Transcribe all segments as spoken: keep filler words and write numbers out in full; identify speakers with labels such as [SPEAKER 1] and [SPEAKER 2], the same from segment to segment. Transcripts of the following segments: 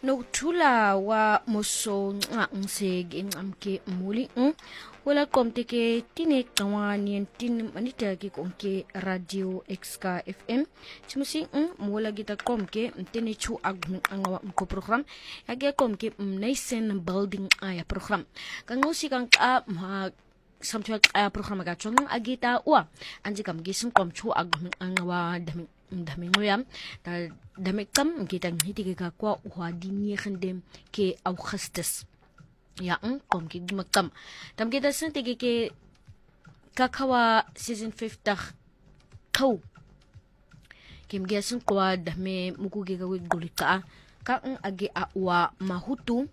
[SPEAKER 1] Nokthula wa moso nga ngsege ngamke muli ng wala komte ke tine kawani tin manita ke konke radio X-K F M chimusi ng wala gita komke tine chu agn ang ko program age komke naisen building aya program kangusi kang ka samtwa aya program ga chung agita wa anji kam gisum kom chu agn ang wa dami dami ngoyam ta dami kam kita ngiti ke kwa wa dini khandem ke augustus ya ang kom ki makam tam kita sen tege ke kakawa season fifth kau kim gesun kwa dami mukuge ka gulika ka ang agi awa mahutu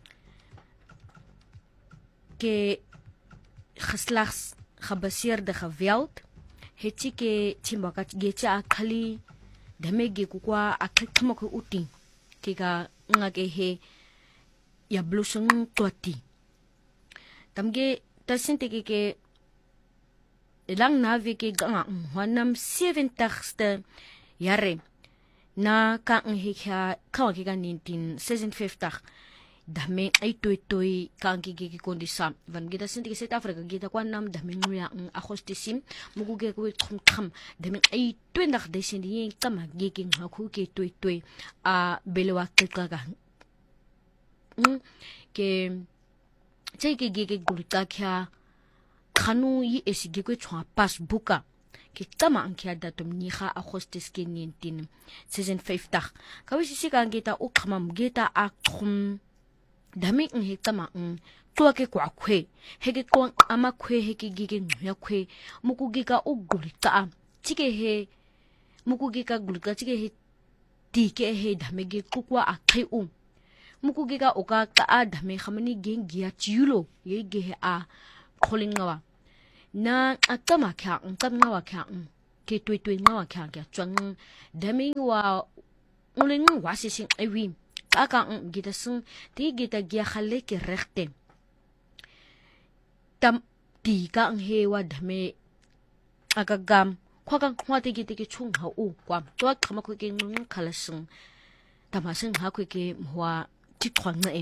[SPEAKER 1] ke khaslax khabasir de geweld heti ke timbaka gecha akali damege kukwa akakama ko uti ke ka ngake he ya blusung twati tamge tasinte ke ke lang nave ke ga wanam seventy yare na ka he ka ka ke ga nineteen season fifty dame ay toy toy kang gigi kondisa van gita sinti South Africa gita kwa nam dame nguya ang akostisim muguge ko khum kham dame ay toy nak de sindi kama gigi ngaku ke toy toy a belewa kaka mm ke chai ke gigi gulta kya khanu yi esigi ko chwa passbooka ke tama ang kya datum ni kha akostis ke nineteen season fifty kawisi sikang gita o khamam gita a khum dami ng hekama ng tuwa ke kwa kwe heke kwa ama kwe heke gige nguya kwe mukugika o gulika chike he mukugika gulika chike he tike he dami ge kukwa akhe um mukugika oka ka a dami khamani gengia chiyulo ye ge he a kholingawa na akama kya ng kamngawa kya ng ke tui tui ngawa kya kya chwang dami wa nguling wasising ewi aka ang gita sung ti gita gya khale ke rechte tam ti ka ang hewa dame agagam khwakang khwati gita ke chung ha u kwam to khama ko ke ngung khalasung tamasung ha ko ke mwa ti khwang na e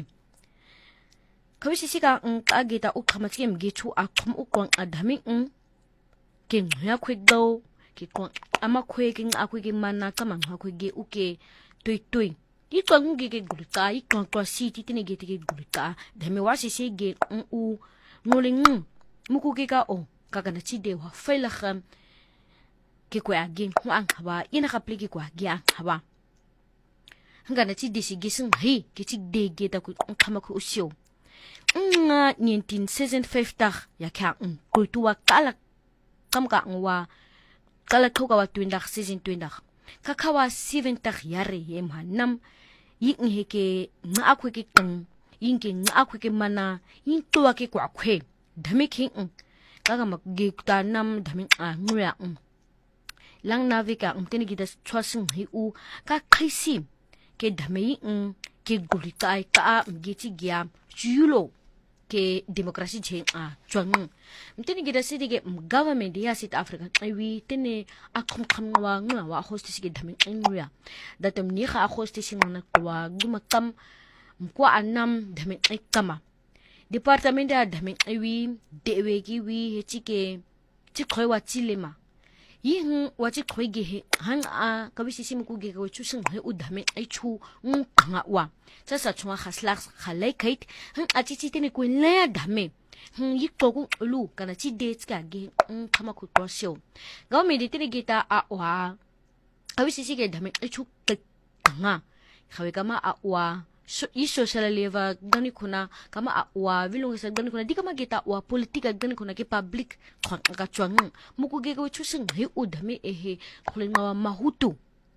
[SPEAKER 1] kawisi sika ang ka gita u khama chim gi chu akhum u kwang adami ng ke ngya khwe go ke kwang ama khwe ke akwe ke mana kamang ha ko ge u ke tui tui i kwang ge ge gulika i kwang kwa si ti tine ge ti ge gulika dame wasi se ge u ngoling muku ge ka o kaga na chi de wa faila kham ke kwa ge wa ang hawa ina ka pliki kwa ge ang hawa hanga na chi de si ge sing hi ke chi de ge ta ku khama ku usyo nga nineteen season fifty ya kya ng ko tuwa kala kam ka ngwa kala thoka wa twenty season twenty kakawa seventy yare yemha nam yin heke nga akwe ke kang yin ke nga akwe ke mana yin tuwa ke kwa kwe dame king kaga mak ge ta nam dame a nguya lang navika umteni gida chwasing hi u ka khaisi ke dame yin ke gulita ka mgiti gya chulo ke demokrasi je a chwang mteni gida sidige government ya South Africa wi tene akhum kham wa ngwa wa hostis ge dame nguya datum ni kha hostis ngna kwa gumakam mkwa anam dame kama department ya dame wi dewe ki wi hechike chikhoi wa chilema yin wa chikhoi ge han a kabisi sim ku ge ko chusing he udame ai chu ngwa wa sa sa chwa khaslax khalai khait han a chi chi tene ko le dame hmm yikto ku lu kana chi dates ka ge kama ku to show ga me de tene gita a wa kabisi si ge dame ai chu nga khawe kama a wa so iso sala leva gani kuna kama a wa vilong sa gani kuna di kama gita wa politika gani kuna ke public ka chwang muku ge ko chusing he udame ehe kholinga mahutu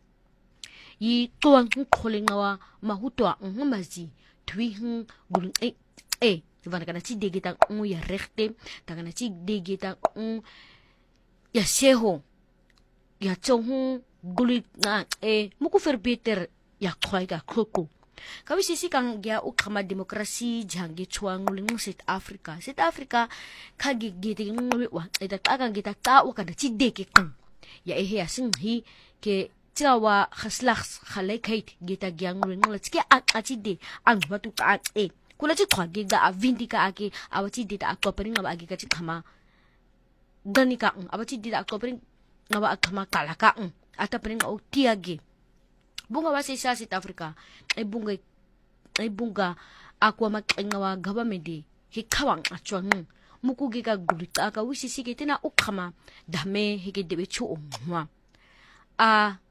[SPEAKER 1] yi tuang kholinga wa mahutu a ngamazi twi hm gulung e e vana kana chi de gita ngu ya rechte ta kana chi de gita ngu ya seho ya chong gulit na e muku verbeter ya khwai ka khoko kawisi sikang gya u khama demokrasi jangi chuang nguling South Africa South Africa khagi giti ngwe wa ita ka gita ka wa kana chi de ke kang ya ehe asing hi ke tiawa khaslax khalekait gita gyangulin ngla tike akatide ang batu ka e kula ti khwage ga avindika ake awati dita akopering ngaba agi ka ti khama ganika ang awati dita akopering ngaba akama kalaka ang ata pring o tiage bunga wasi sa South Africa ay bunga ay bunga akwa makengawa government hikawang achwang mukugi ka gulita ka wisisi ke tina ukama dame hike debe chu ongwa a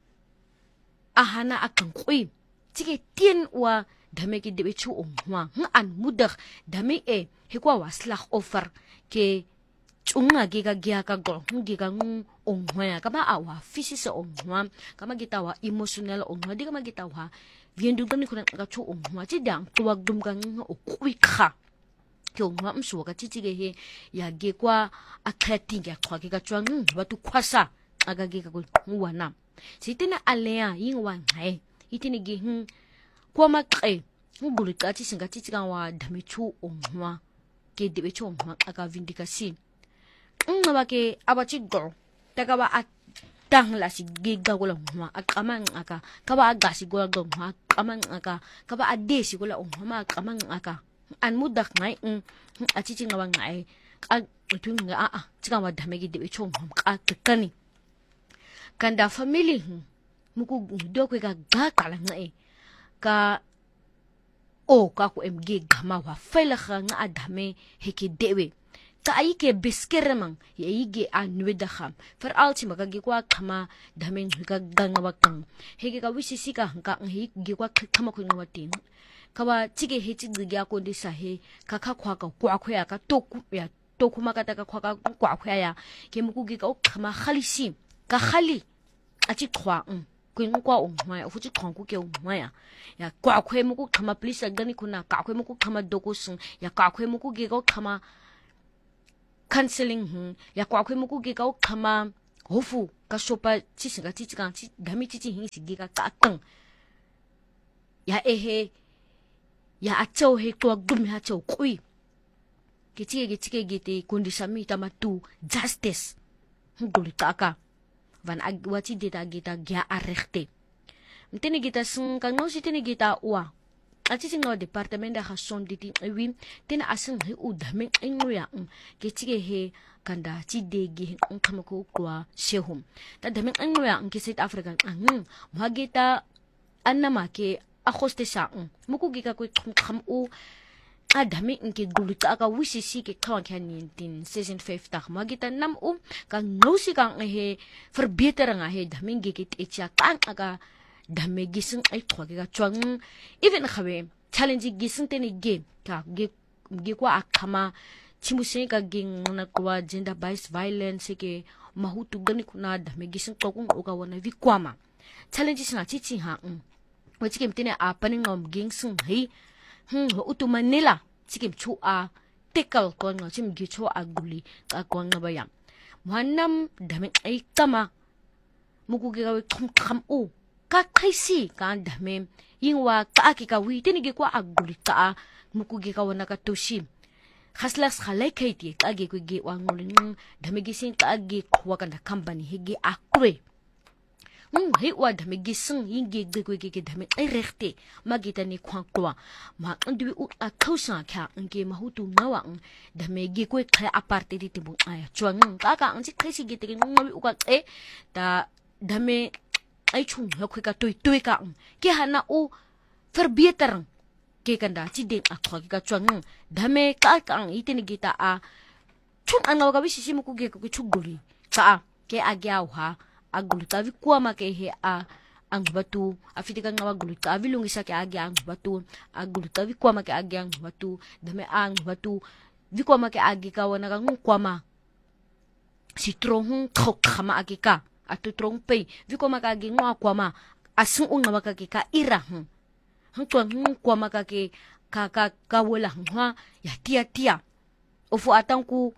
[SPEAKER 1] ahana akan kwi tike tien wa dame ke debe chu ongwa an mudag dame e hikwa waslach offer ke chunga ge ga gya ka gol ngi ga ngung ongwa ya kama awa physical ongwa kama gitawa emotional ongwa di kama gitawa viendu gani kuna ka chu ongwa ti dang tuwag dum ga ngung okwi kha kyong ma msuwa ka titige he ya ge kwa akhating ya kwa ke ka chwang ba tu khwasa aga ge ka ko wana sitina alea yingwa ngai itini ge hm kwa ma kre ngulu ka ti singa ti tiga wa dame chu onwa ke de chu onwa aga vindika si ngwa ba ke abachi go daga ba atang la si ge ga ko la onwa akamang aka ka ba aga si go la go onwa akamang aka ka ba ade si go la onwa akamang aka an mudak ngai um achichi ngawa ngai a tu nga a a chiga wa dame gi de chong hom ka kani kanda family muku do ko ga ga kala ngai ka o ka ku em gi gama wa fela nga adame heke dewe ka ai ke biskeremang ye ige anwe da kham fer alti maga gi kwa khama dame ga ganga wa kang heke ka wisisi ka nga ngi gi kwa khama ko ngawa tin kawa chige hechi ngiga ko disa he kaka khwa ka kwa khya ka toku ya toku makata ka khwa ka kwa khya ya ke muku gi ka khama khalisi ka khali achi khwa um kuin kwa um ma fu chi khong ku ke um ma ya ya kwa khwe muku khama please gani kuna ka khwe muku khama doko sung ya ka khwe muku gi ka khama counseling hu ya kwa khwe muku gi ka khama hofu ka sopa chi singa chi chi ka chi dami chi chi hin si gi ka ka tang ya ehe ya achau he to gum ha chau kui kichi ge chike ge te kondisami tamatu justice ngul taka van agwati dita gita gya arechte mtene gita sung kan no sitene gita wa ati singa department da hason diti wi tena asung he udame engya ge chike he kanda chi de ge ngkama ko kwa shehum ta dame engya nke South Africa ang magita annama ke a hostesa muku giga ko kham u adami inke gulita ka wisisi ke khawan khan tin season five ta magita nam u ka nosi ka he verbeter nga he dami ge ke etya kan aga dami gising ai thwa ga chwang even khawe challenge gising teni ge ka ge ge kwa akhama chimuse ka ging na kwa gender based violence ke mahutu gani kuna dami gising to kung uga wana vikwama challenge sina chichi ha wachikem tine a paningom gingsung hi hm utu manila chikem chu a tekal kon ngo chim gi chu a guli ka kon nga bayam mwanam dame ai kama muku ge ga khum kham u ka khaisi ka dame yingwa ka ki ka wi tine ge kwa a guli ka muku ge ka wana ka toshi khaslas khalai khaiti ka ge ku ge wa ngolin dame gi sin ka ge khwa ka company hi ge akwe Nung he wa dame gising yingi gwe ge dame ai rechte magita ni khwa kwa ma ndwi u a khausa kha nge mahutu ngawa dame ge kwe kha aparte di tibu aya chwang ka ka anji khisi ge te ngwi u ka e da dame ai chung ha kwe ka toi toi ka ke hana u verbeter ke kanda chi de a khwa ka chwang dame ka ka itini gita a chung anaw ka bisi mu ku ge ku chuguli ka ke agya ha agulita vi kuama ke he a ang batu afitika nga agulita vi lungisa ke agi ang batu agulita vi kuama ke agi ang batu dame ang batu vi kuama ke agi ka wana ka ngung kuama si tronghung khok khama agi ka atu trong pe vi kuama ka agi ngwa kuama asung unga ka ke ka ira hm hang tuan ngung kuama ka ke ka ka ka wala ngwa ya tia tia ofu atangku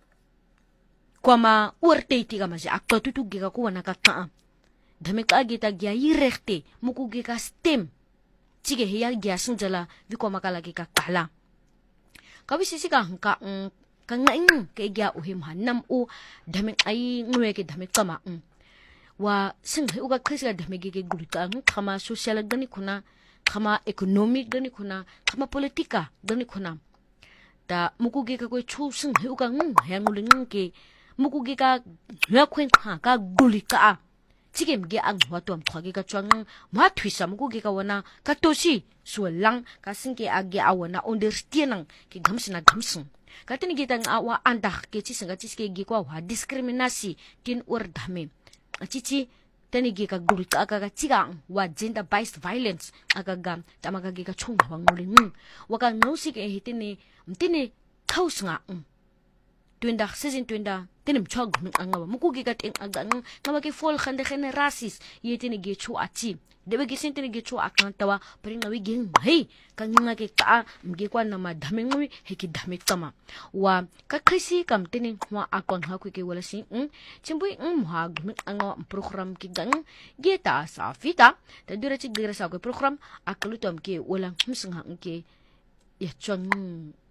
[SPEAKER 1] kwama urte itiga maji akto tutu giga ko wana ka ka dame ka gita gya yirekte muku giga stem chige hiya gya sunjala vi kwama kala giga kala kabisi siga ka ka ngaing ke gya uhim hanam u dame ai ngwe ke dame kama wa sing he uga khisi ga dhame ge ge gulita ng khama social gani khuna khama economic gani khuna khama politika gani khuna da mukuge ka ko chu sing he uga ng hayangulin ke mukuge ka ngwa khwen kha ka gulika 지금 게 앙화도 과기가 쫙 마트위사 무고기가 원나 가토시 수랑 가승게 아게 아원나 ondersteuning 게 감스나 감승 같은 게 당 아와 안다 게 지승가 지스게 기과 와 디스크리미나시 틴 오르다메 지치 tani gi ka gul ka ka chigang wa gender based violence aga gam tamaga gi ka chung bang ngulin wa ka no si ke hitini mtini khausunga twinda season twinda tenim chog anga muku gi ka ting aga ngama ke fol khande khene rasis yetini gi chu achi debe gi sentini gi chu akang tawa pring nawi gi hei ka nga ke ka mgi kwa na ma dhame ngwi he ki dhame tama wa ka khisi kam tini wa akon ha ku ke wala si chimbui um ha gmi anga program ki gang ge ta sa fita ta dura chi gira sa ko program akalutom ke wala hmsing ha ke ya chong